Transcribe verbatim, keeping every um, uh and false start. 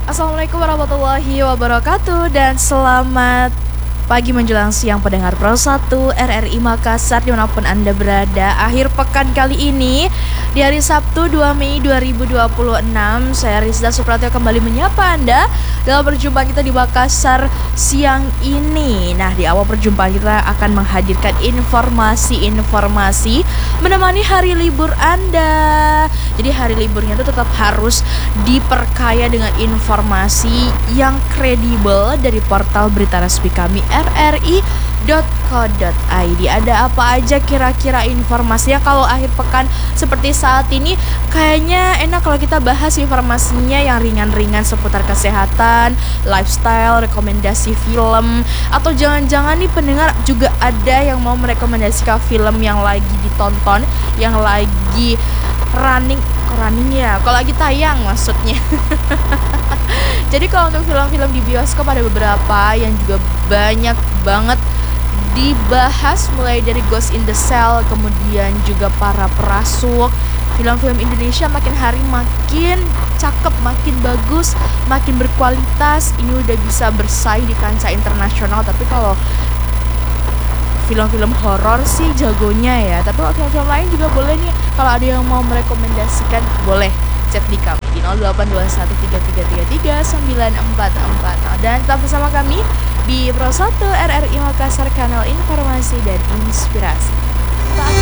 Assalamualaikum warahmatullahi wabarakatuh dan selamat pagi menjelang siang pendengar Pro satu R R I Makassar dimanapun Anda berada. Akhir pekan kali ini di hari Sabtu dua Mei dua ribu dua puluh enam, saya Rizda Supratyo kembali menyapa Anda dalam perjumpaan kita di Makassar siang ini. Nah, di awal perjumpaan kita akan menghadirkan informasi-informasi menemani hari libur Anda. Jadi hari liburnya itu tetap harus diperkaya dengan informasi yang kredibel dari portal berita resmi kami r r i dot co dot i d. Ada apa aja kira-kira informasinya kalau akhir pekan seperti saat ini? Kayaknya enak kalau kita bahas informasinya yang ringan-ringan seputar kesehatan, lifestyle, rekomendasi film, atau jangan-jangan nih pendengar juga ada yang mau merekomendasikan film yang lagi ditonton, yang lagi running running ya, kalau lagi tayang maksudnya. Jadi kalau untuk film-film di bioskop ada beberapa yang juga banyak banget dibahas, mulai dari Ghost in the Shell, kemudian juga Para Perasuk. Film-film Indonesia makin hari makin cakep, makin bagus, makin berkualitas. Ini udah bisa bersaing di kancah internasional. Tapi kalau film-film horor sih jagonya ya. Tapi kalau film-film lain juga boleh nih. Kalau ada yang mau merekomendasikan, boleh chat di kami di nol delapan dua satu tiga tiga tiga tiga sembilan empat empat. Dan tetap bersama kami di Pro satu R R I Makassar, kanal informasi dan inspirasi.